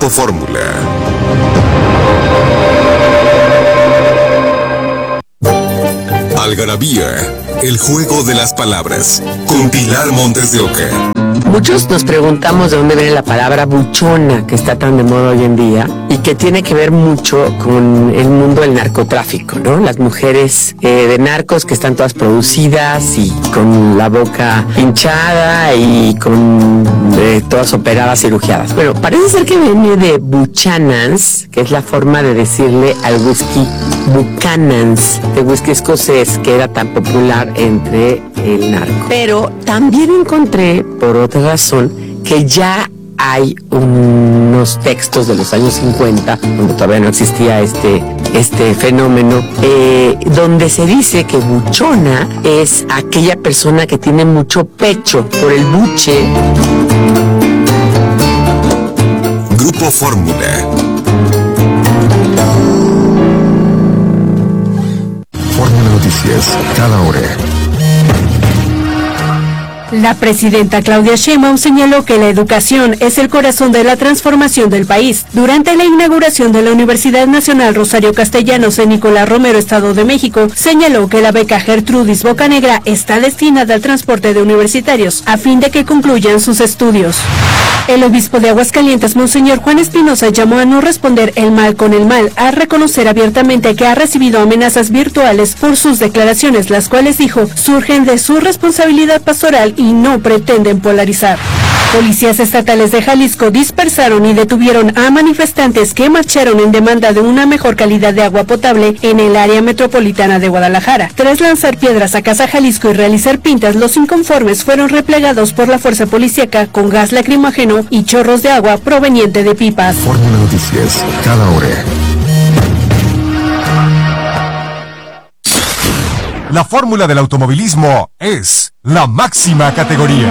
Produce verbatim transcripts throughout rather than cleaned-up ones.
Grupo Fórmula. Algarabía, el juego de las palabras, con Pilar Montes de Oca. Muchos nos preguntamos de dónde viene la palabra buchona, que está tan de moda hoy en día, y que tiene que ver mucho con el mundo del narcotráfico, ¿no? Las mujeres eh, de narcos que están todas producidas y con la boca hinchada y con eh, todas operadas, cirugiadas. Pero parece ser que viene de Buchanan's, que es la forma de decirle al whisky Buchanan's, de whisky escocés, que era tan popular entre el narco. Pero también encontré, por otra razón, que ya hay unos textos de los años cincuenta, donde todavía no existía este, este fenómeno, eh, donde se dice que buchona es aquella persona que tiene mucho pecho por el buche. Grupo Fórmula. Fórmula Noticias, cada hora. La presidenta Claudia Sheinbaum señaló que la educación es el corazón de la transformación del país. Durante la inauguración de la Universidad Nacional Rosario Castellanos en Nicolás Romero, Estado de México, señaló que la beca Gertrudis Bocanegra está destinada al transporte de universitarios a fin de que concluyan sus estudios. El obispo de Aguascalientes, Monseñor Juan Espinosa, llamó a no responder el mal con el mal, a reconocer abiertamente que ha recibido amenazas virtuales por sus declaraciones, las cuales, dijo, surgen de su responsabilidad pastoral y no pretenden polarizar. Policías estatales de Jalisco dispersaron y detuvieron a manifestantes que marcharon en demanda de una mejor calidad de agua potable en el área metropolitana de Guadalajara. Tras lanzar piedras a Casa Jalisco y realizar pintas, los inconformes fueron replegados por la fuerza policíaca con gas lacrimógeno y chorros de agua proveniente de pipas. Fórmula Noticias, cada hora. La fórmula del automovilismo es la máxima categoría.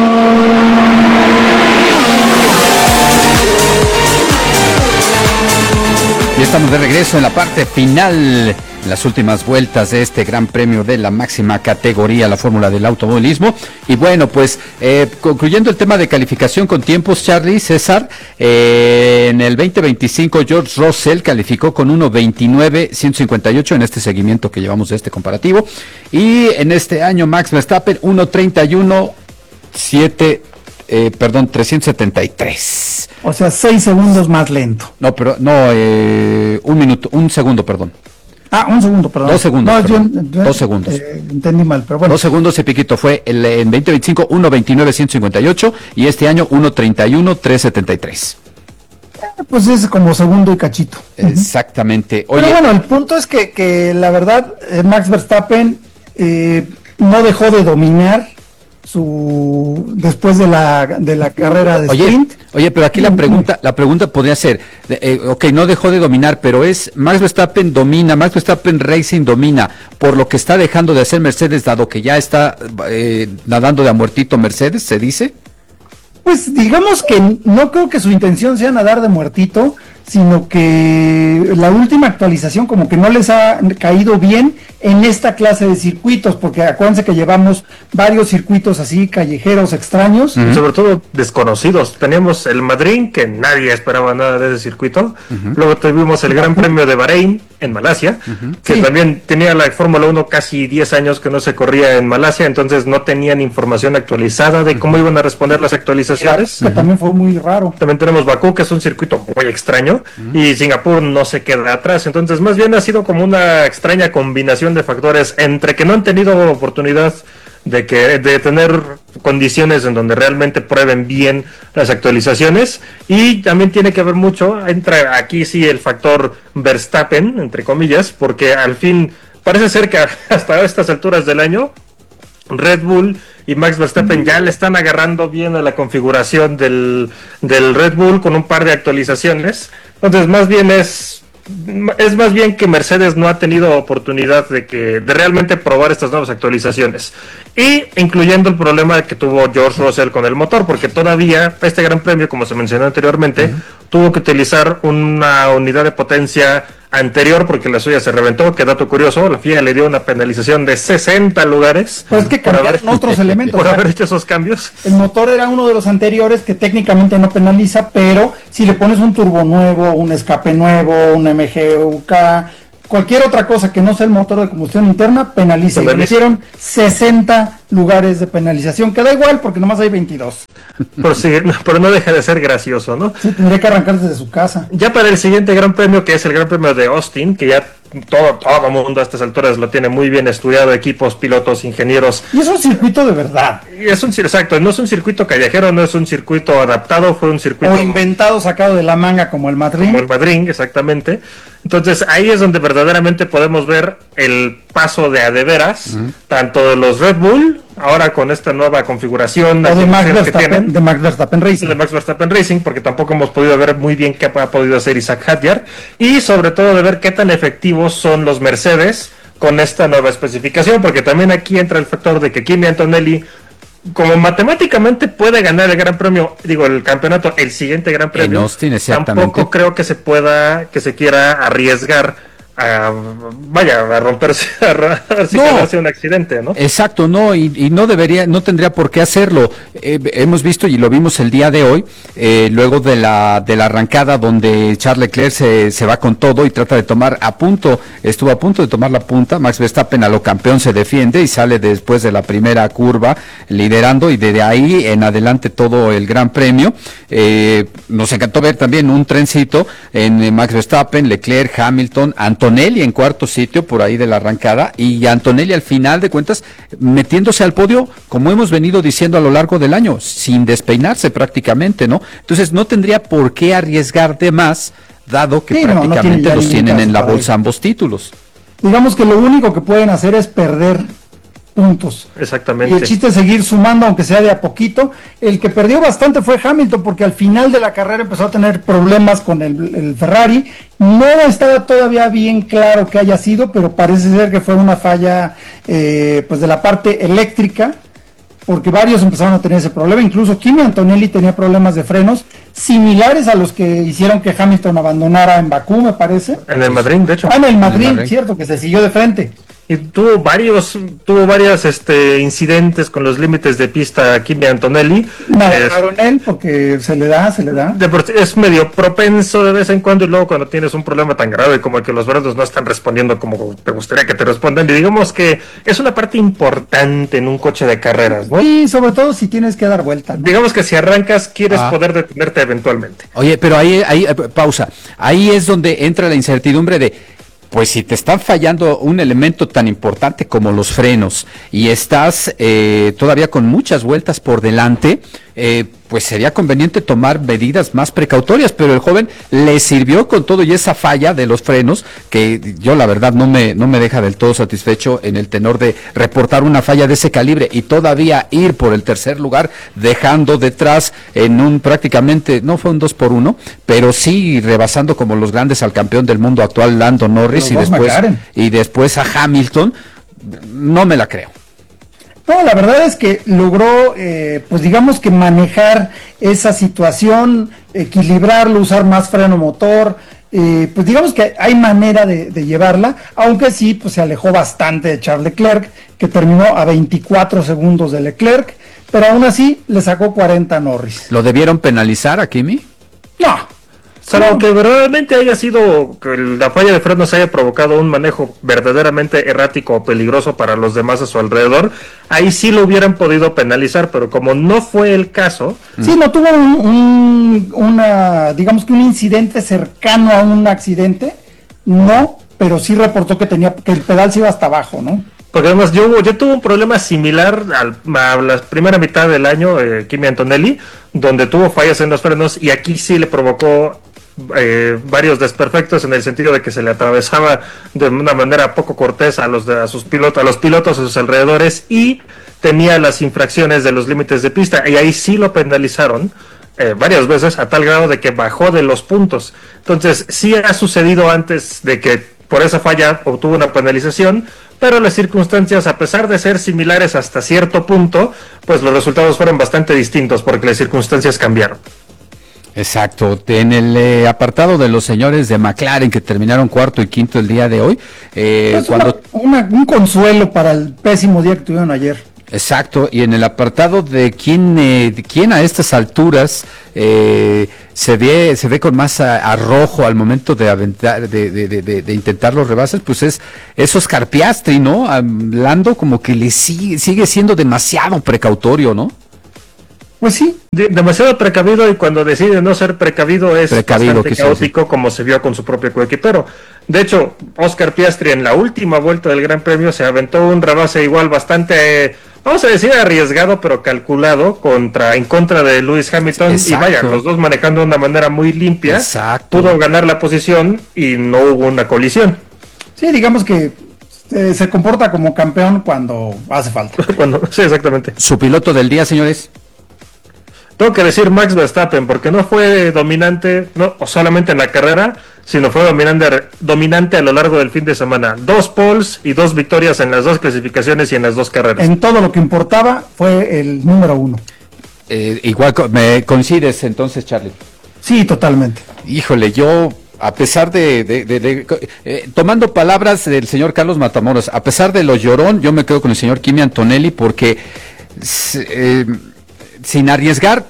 Y estamos de regreso en la parte final, en las últimas vueltas de este Gran Premio de la máxima categoría, la fórmula del automovilismo. Y bueno, pues eh, concluyendo el tema de calificación con tiempos, Charlie, César, eh, en el veinte veinticinco George Russell calificó con uno veintinueve ciento cincuenta y ocho en este seguimiento que llevamos de este comparativo. Y en este año Max Verstappen uno treinta y uno siete Eh, perdón, trescientos setenta y tres. O sea, seis segundos más lento. No, pero, no, eh, un minuto, un segundo, perdón. Ah, un segundo, perdón. Dos segundos, no, perdón. Yo, yo, Dos segundos. Eh, entendí mal, pero bueno. Dos segundos y piquito, fue el, en veinte veinticinco uno veintinueve ciento cincuenta y ocho y este año uno treinta y uno trescientos setenta y tres. Eh, pues es como segundo y cachito. Exactamente. Oye, pero bueno, el punto es que, que la verdad, eh, Max Verstappen eh, no dejó de dominar su después de la de la carrera de oye, sprint. Oye, pero aquí la pregunta la pregunta podría ser, eh, ok, no dejó de dominar, pero es Max Verstappen domina, Max Verstappen Racing domina por lo que está dejando de hacer Mercedes, dado que ya está eh, nadando de a muertito Mercedes, ¿se dice? Pues digamos que no creo que su intención sea nadar de muertito, sino que la última actualización como que no les ha caído bien en esta clase de circuitos, porque acuérdense que llevamos varios circuitos así callejeros extraños. Uh-huh. Sobre todo desconocidos. Teníamos el Madrid, que nadie esperaba nada de ese circuito. Uh-huh. Luego tuvimos el Gran Premio de Bahrein, en Malasia, uh-huh. que sí. también tenía la Fórmula uno casi diez años que no se corría en Malasia, entonces no tenían información actualizada de cómo iban a responder las actualizaciones. Que uh-huh. también fue muy raro. También tenemos Bakú, que es un circuito muy extraño, uh-huh. y Singapur no se queda atrás. Entonces más bien ha sido como una extraña combinación de factores entre que no han tenido oportunidad de que de tener condiciones en donde realmente prueben bien las actualizaciones, y también tiene que ver mucho, entra aquí sí el factor Verstappen, entre comillas, porque al fin parece ser que hasta estas alturas del año Red Bull y Max Verstappen ya le están agarrando bien a la configuración del, del Red Bull con un par de actualizaciones. Entonces más bien es es más bien que Mercedes no ha tenido oportunidad de que de realmente probar estas nuevas actualizaciones, y incluyendo el problema que tuvo George Russell con el motor, porque todavía este Gran Premio, como se mencionó anteriormente, uh-huh. tuvo que utilizar una unidad de potencia anterior, porque la suya se reventó, que dato curioso, la F I A le dio una penalización de sesenta lugares. Pues que cambiaron otros elementos. Por haber hecho esos cambios. El motor era uno de los anteriores que técnicamente no penaliza, pero si le pones un turbo nuevo, un escape nuevo, un M G U K, cualquier otra cosa que no sea el motor de combustión interna, penaliza. Y le metieron sesenta lugares de penalización, que da igual porque nomás hay veintidós. Por si, pero no deja de ser gracioso, ¿no? Sí, tendría que arrancar desde su casa. Ya para el siguiente gran premio, que es el gran premio de Austin, que ya todo, todo el mundo a estas alturas lo tiene muy bien estudiado, equipos, pilotos, ingenieros. Y es un circuito de verdad. Y es un exacto, no es un circuito callejero, no es un circuito adaptado, fue un circuito... O inventado, sacado de la manga como el Madrid. Como el Madrid, exactamente. Entonces ahí es donde verdaderamente podemos ver el paso de a de veras, uh-huh. tanto de los Red Bull, ahora con esta nueva configuración o de Max Verstappen, de Max Verstappen Racing. De Max Verstappen Racing, porque tampoco hemos podido ver muy bien qué ha podido hacer Isaac Hadjar, y sobre todo de ver qué tan efectivos son los Mercedes con esta nueva especificación, porque también aquí entra el factor de que Kimi Antonelli, como matemáticamente puede ganar el gran premio, digo el campeonato, el siguiente gran premio, Austin, tampoco creo que se pueda, que se quiera arriesgar a, vaya, a romperse, a, si no, un accidente, ¿no? Exacto, no, y, y no debería, no tendría por qué hacerlo. Eh, hemos visto y lo vimos el día de hoy, eh, luego de la de la arrancada donde Charles Leclerc se, se va con todo y trata de tomar a punto, estuvo a punto de tomar la punta, Max Verstappen a lo campeón se defiende y sale después de la primera curva liderando, y desde ahí en adelante todo el gran premio. Eh, nos encantó ver también un trencito en Max Verstappen, Leclerc, Hamilton, Antonio Antonelli en cuarto sitio por ahí de la arrancada, y Antonelli al final de cuentas metiéndose al podio, como hemos venido diciendo a lo largo del año, sin despeinarse prácticamente, ¿no? Entonces no tendría por qué arriesgar de más, dado que sí, prácticamente no, no tiene los tienen en la bolsa ambos títulos. Digamos que lo único que pueden hacer es perder puntos. Exactamente. Y el chiste es seguir sumando, aunque sea de a poquito. El que perdió bastante fue Hamilton, porque al final de la carrera empezó a tener problemas con el, el Ferrari. No estaba todavía bien claro que haya sido, pero parece ser que fue una falla eh, pues de la parte eléctrica, porque varios empezaron a tener ese problema. Incluso Kimi Antonelli tenía problemas de frenos similares a los que hicieron que Hamilton abandonara en Bakú, me parece. En el Madrid, de hecho. Ah, en el Madrid, en el cierto, que se siguió de frente. Y tuvo varios, tuvo varios este incidentes con los límites de pista Kimi Antonelli. Navegaron él porque se le da, se le da. De, es medio propenso de vez en cuando, y luego cuando tienes un problema tan grave como el que los frenos no están respondiendo como te gustaría que te respondan, y digamos que es una parte importante en un coche de carreras, ¿no? Y sobre todo si tienes que dar vuelta, ¿no? Digamos que si arrancas quieres ah. poder detenerte eventualmente. Oye, pero ahí, ahí, pausa, ahí es donde entra la incertidumbre de, pues si te están fallando un elemento tan importante como los frenos y estás eh, todavía con muchas vueltas por delante, eh, pues sería conveniente tomar medidas más precautorias, pero el joven le sirvió con todo y esa falla de los frenos, que yo la verdad no me, no me deja del todo satisfecho en el tenor de reportar una falla de ese calibre y todavía ir por el tercer lugar, dejando detrás en un prácticamente, no fue un dos por uno, pero sí rebasando como los grandes al campeón del mundo actual, Lando Norris, y después, y después a Hamilton. No me la creo. No, la verdad es que logró, eh, pues digamos que manejar esa situación, equilibrarlo, usar más freno motor, eh, pues digamos que hay manera de, de llevarla, aunque sí, pues se alejó bastante de Charles Leclerc, que terminó a veinticuatro segundos de Leclerc, pero aún así le sacó cuarenta a Norris. ¿Lo debieron penalizar a Kimi? No. Salvo que verdaderamente haya sido, que la falla de frenos haya provocado un manejo verdaderamente errático o peligroso para los demás a su alrededor, ahí sí lo hubieran podido penalizar, pero como no fue el caso... Sí, no tuvo un, un, una, digamos que un incidente cercano a un accidente, no, pero sí reportó que tenía, que el pedal se iba hasta abajo, ¿no? Porque además yo, yo tuve un problema similar al, a la primera mitad del año, eh, Kimi Antonelli, donde tuvo fallas en los frenos, y aquí sí le provocó eh, varios desperfectos en el sentido de que se le atravesaba de una manera poco cortés a los de, a sus pilotos, a los pilotos a sus alrededores, y tenía las infracciones de los límites de pista, y ahí sí lo penalizaron eh, varias veces a tal grado de que bajó de los puntos. Entonces sí ha sucedido antes de que por esa falla obtuvo una penalización, pero las circunstancias, a pesar de ser similares hasta cierto punto, pues los resultados fueron bastante distintos porque las circunstancias cambiaron. Exacto. En el eh, apartado de los señores de McLaren que terminaron cuarto y quinto el día de hoy, eh, Pues cuando una- una- un consuelo para el pésimo día que tuvieron ayer. exacto, y en el apartado de quién, eh, de quién a estas alturas eh, se ve se ve con más a- arrojo al momento de aventar, de, de, de, de- de intentar los rebases, pues es, es Oscar Piastri, ¿no? A Lando como que le sigue, sigue siendo demasiado precautorio, ¿no? Pues sí, De- demasiado precavido, y cuando decide no ser precavido es Precavido, bastante quise caótico, como se vio con su propio coequipero. De hecho, Oscar Piastri en la última vuelta del Gran Premio se aventó un rebase igual bastante, eh, vamos a decir, arriesgado, pero calculado contra en contra de Lewis Hamilton. Exacto. Y vaya, los dos manejando de una manera muy limpia. Exacto. Pudo ganar la posición y no hubo una colisión. sí, digamos que eh, se comporta como campeón cuando hace falta. Cuando, sí, exactamente. Su piloto del día, señores. Tengo que decir Max Verstappen, porque no fue dominante, no o solamente en la carrera, sino fue dominante, dominante a lo largo del fin de semana. Dos poles y dos victorias en las dos clasificaciones y en las dos carreras. En todo lo que importaba fue el número uno. Eh, igual co- me coincides entonces, Charlie. Sí, totalmente. Híjole, yo, a pesar de, de- de- de- eh, tomando palabras del señor Carlos Matamoros, a pesar de lo llorón, yo me quedo con el señor Kimi Antonelli porque s- eh, sin arriesgar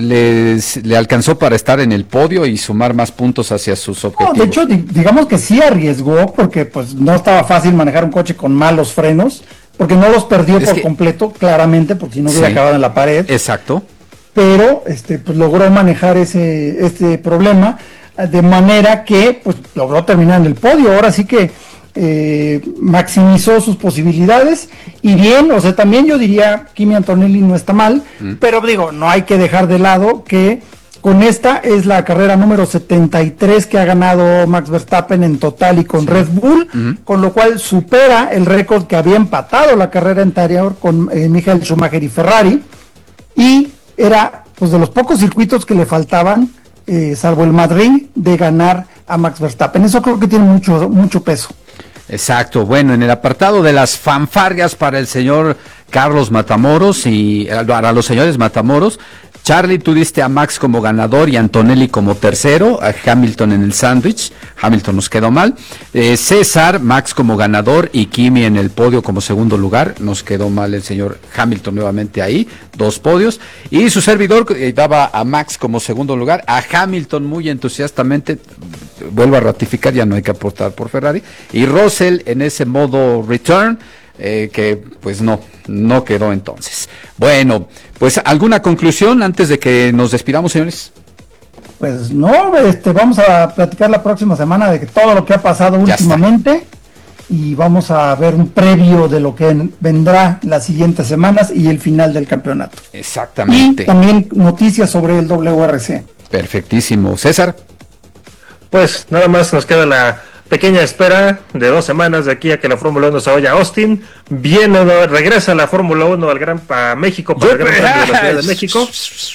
les- le alcanzó para estar en el podio y sumar más puntos hacia sus No, objetivos. de hecho, di- digamos que sí arriesgó porque pues no estaba fácil manejar un coche con malos frenos, porque no los perdió Es por que- completo, claramente, porque si no hubiera Sí. acabado en la pared. Exacto. Pero este pues logró manejar ese este problema eh, de manera que pues logró terminar en el podio. Ahora sí que eh, maximizó sus posibilidades y bien, o sea, también yo diría Kimi Antonelli no está mal, pero digo, no hay que dejar de lado que con esta es la carrera número setenta y tres que ha ganado Max Verstappen en total y con Red Bull, con lo cual supera el récord que había empatado la carrera anterior con eh, Michael Schumacher y Ferrari, y era pues de los pocos circuitos que le faltaban, eh, salvo el Madrid, de ganar a Max Verstappen. Eso creo que tiene mucho, mucho peso. Exacto, bueno, en el apartado de las fanfarrias para el señor Carlos Matamoros y eh, para los señores Matamoros, Charlie, tú diste a Max como ganador y Antonelli como tercero, a Hamilton en el sándwich, Hamilton nos quedó mal, eh, César, Max como ganador y Kimi en el podio como segundo lugar, nos quedó mal el señor Hamilton nuevamente ahí, dos podios, y su servidor eh, daba a Max como segundo lugar, a Hamilton muy entusiastamente, vuelvo a ratificar, ya no hay que aportar por Ferrari, y Russell en ese modo return, eh, que pues no, no quedó entonces. Bueno, pues alguna conclusión antes de que nos despidamos, señores. Pues no, este, vamos a platicar la próxima semana de que todo lo que ha pasado Ya últimamente y vamos a ver un previo de lo que vendrá las siguientes semanas y el final del campeonato. Y Exactamente. también noticias sobre el W R C. Perfectísimo. César. Pues nada más nos queda la pequeña espera de dos semanas de aquí a que la Fórmula uno se vaya a Austin. Viene, no, regresa la Fórmula uno al Gran a México para el Gran Premio de la Ciudad de México.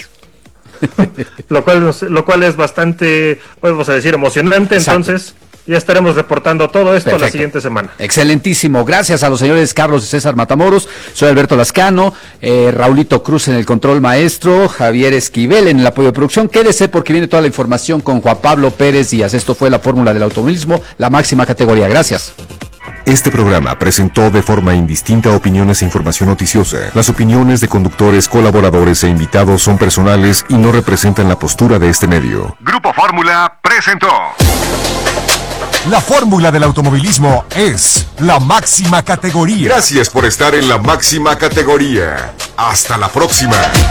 lo cual lo cual es bastante, vamos a decir, emocionante. Exacto. Entonces ya estaremos reportando todo esto Perfecto. la siguiente semana. Excelentísimo. Gracias a los señores Carlos y César Matamoros. Soy Alberto Lascano, eh, Raulito Cruz en el control maestro, Javier Esquivel en el apoyo de producción. Quédese porque viene toda la información con Juan Pablo Pérez Díaz. Esto fue la Fórmula del Automovilismo, la máxima categoría. Gracias. Este programa presentó de forma indistinta opiniones e información noticiosa. Las opiniones de conductores, colaboradores e invitados son personales y no representan la postura de este medio. Grupo Fórmula presentó. La fórmula del automovilismo es la máxima categoría. Gracias por estar en la máxima categoría. Hasta la próxima.